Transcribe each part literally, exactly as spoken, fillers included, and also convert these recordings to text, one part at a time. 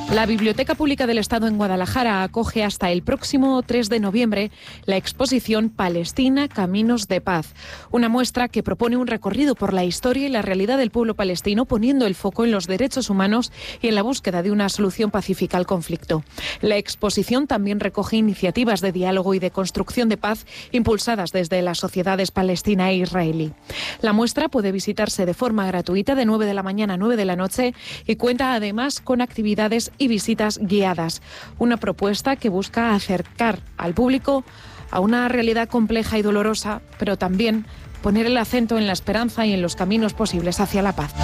La Biblioteca Pública del Estado en Guadalajara acoge hasta el próximo tres de noviembre la exposición Palestina, Caminos de Paz, una muestra que propone un recorrido por la historia y la realidad del pueblo palestino, poniendo el foco en los derechos humanos y en la búsqueda de una solución pacífica al conflicto. La exposición también recoge iniciativas de diálogo y de construcción de paz impulsadas desde las sociedades palestina e israelí. La muestra puede visitarse de forma gratuita de nueve de la mañana a nueve de la noche y cuenta además con actividades y visitas guiadas. Una propuesta que busca acercar al público a una realidad compleja y dolorosa, pero también poner el acento en la esperanza y en los caminos posibles hacia la paz.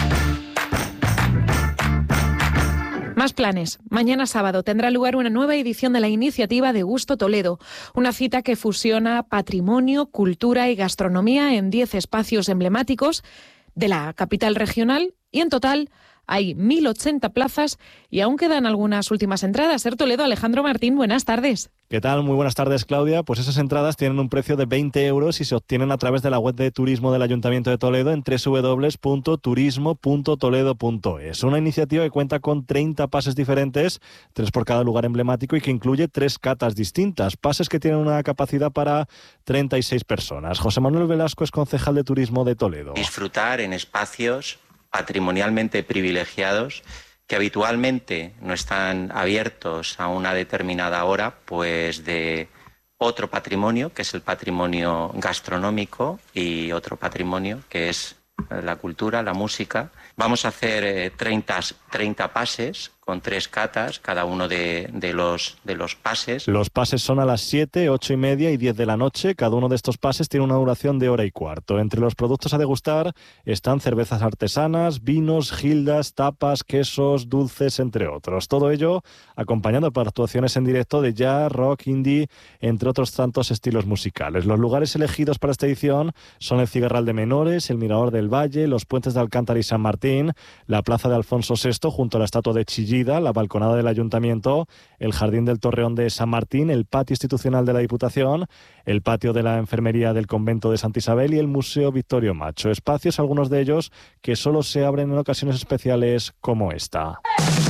Más planes. Mañana sábado tendrá lugar una nueva edición de la iniciativa de Gusto Toledo, una cita que fusiona patrimonio, cultura y gastronomía en diez espacios emblemáticos de la capital regional y en total hay mil ochenta plazas y aún quedan algunas últimas entradas. Ser Toledo, Alejandro Martín, buenas tardes. ¿Qué tal? Muy buenas tardes, Claudia. Pues esas entradas tienen un precio de veinte euros y se obtienen a través de la web de turismo del Ayuntamiento de Toledo en doble u doble u doble u punto turismo punto toledo punto es. Una iniciativa que cuenta con treinta pases diferentes, tres por cada lugar emblemático y que incluye tres catas distintas. Pases que tienen una capacidad para treinta y seis personas. José Manuel Velasco es concejal de Turismo de Toledo. Disfrutar en espacios patrimonialmente privilegiados que habitualmente no están abiertos a una determinada hora, pues de otro patrimonio, que es el patrimonio gastronómico, y otro patrimonio, que es la cultura, la música. Vamos a hacer eh, treinta, treinta pases con tres catas, cada uno de, de, los, de los pases. Los pases son a las siete, ocho y media y diez de la noche. Cada uno de estos pases tiene una duración de hora y cuarto. Entre los productos a degustar están cervezas artesanas, vinos, gildas, tapas, quesos, dulces, entre otros. Todo ello acompañado por actuaciones en directo de jazz, rock, indie, entre otros tantos estilos musicales. Los lugares elegidos para esta edición son el Cigarral de Menores, el Mirador del Valle, los puentes de Alcántara y San Martín, la plaza de Alfonso sexto junto a la estatua de Chillida, la balconada del Ayuntamiento, el Jardín del Torreón de San Martín, el patio institucional de la Diputación, el patio de la Enfermería del Convento de Santa Isabel y el Museo Victorio Macho. Espacios, algunos de ellos, que solo se abren en ocasiones especiales como esta.